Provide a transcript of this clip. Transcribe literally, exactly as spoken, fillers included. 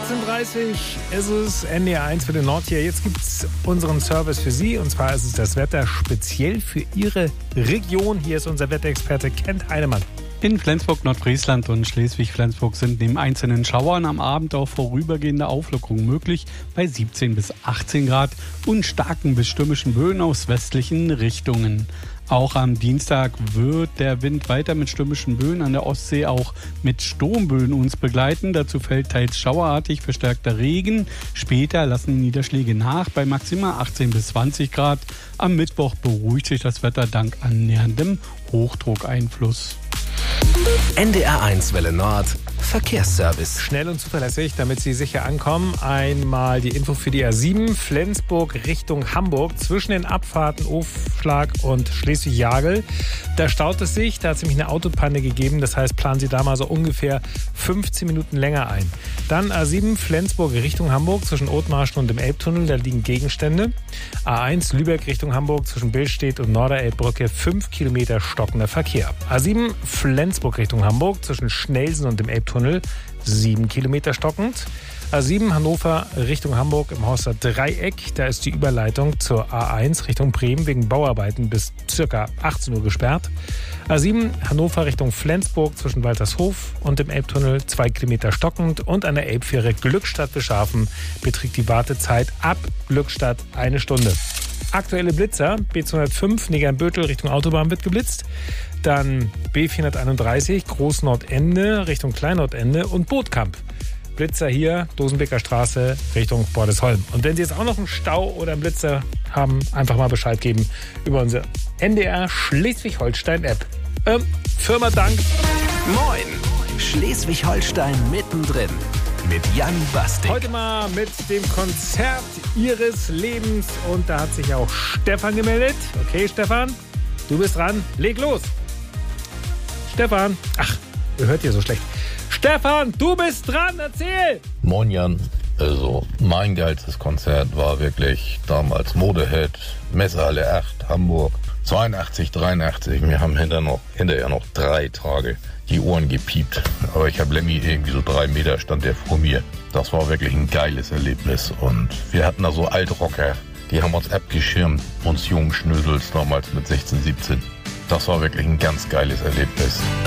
achtzehn Uhr dreißig ist es, N D R eins für den Nordtier. Jetzt gibt es unseren Service für Sie, und zwar ist es das Wetter speziell für Ihre Region. Hier ist unser Wetterexperte Kent Heinemann. In Flensburg, Nordfriesland und Schleswig-Flensburg sind neben einzelnen Schauern am Abend auch vorübergehende Auflockerungen möglich bei siebzehn bis achtzehn Grad und starken bis stürmischen Böen aus westlichen Richtungen. Auch am Dienstag wird der Wind weiter mit stürmischen Böen an der Ostsee auch mit Sturmböen uns begleiten. Dazu fällt teils schauerartig verstärkter Regen. Später lassen die Niederschläge nach bei maximal achtzehn bis zwanzig Grad. Am Mittwoch beruhigt sich das Wetter dank annäherndem Hochdruckeinfluss. N D R eins Welle Nord Verkehrsservice. Schnell und zuverlässig, damit Sie sicher ankommen. Einmal die Info für die A sieben, Flensburg Richtung Hamburg, zwischen den Abfahrten Ofschlag und Schleswig-Jagel. Da staut es sich, da hat es nämlich eine Autopanne gegeben, das heißt, planen Sie da mal so ungefähr fünfzehn Minuten länger ein. Dann A sieben, Flensburg Richtung Hamburg, zwischen Othmarschen und dem Elbtunnel, da liegen Gegenstände. A eins, Lübeck Richtung Hamburg, zwischen Billstedt und Norderelbbrücke, fünf Kilometer stockender Verkehr. A sieben, Flensburg Richtung Hamburg, zwischen Schnelsen und dem Elbtunnel, sieben Kilometer stockend. A sieben, Hannover Richtung Hamburg im Horster Dreieck, da ist die Überleitung zur A eins Richtung Bremen wegen Bauarbeiten bis ca. achtzehn Uhr gesperrt. A sieben, Hannover Richtung Flensburg zwischen Waltershof und dem Elbtunnel, zwei Kilometer stockend, und an der Elbfähre Glückstadt-Beschafen beträgt die Wartezeit ab Glückstadt eine Stunde. Aktuelle Blitzer, B zweihundertfünf Negernbötel Richtung Autobahn wird geblitzt. Dann B vierhunderteinunddreißig Großnordende Richtung Kleinordende und Bootkamp. Blitzer hier, Dosenbeker Straße Richtung Bordesholm. Und wenn Sie jetzt auch noch einen Stau oder einen Blitzer haben, einfach mal Bescheid geben über unsere N D R Schleswig-Holstein-App. Ähm, Firma Dank. Moin, Schleswig-Holstein mittendrin mit Jan Bastik. Heute mal mit dem Konzert Ihres Lebens, und da hat sich auch Stefan gemeldet. Okay, Stefan, du bist dran. Leg los. Stefan. Ach, ihr hört hier so schlecht. Stefan, du bist dran. Erzähl. Moin Jan. Also, mein geilstes Konzert war wirklich damals Modehead, Messehalle acht, Hamburg. zweiundachtzig, dreiundachtzig. Wir haben hinterher noch, hinterher noch drei Tage die Ohren gepiept. Aber ich habe Lemmy irgendwie so drei Meter stand der vor mir. Das war wirklich ein geiles Erlebnis. Und wir hatten da so Altrocker, die haben uns abgeschirmt, uns jungen Schnösels damals mit sechzehn, siebzehn. Das war wirklich ein ganz geiles Erlebnis.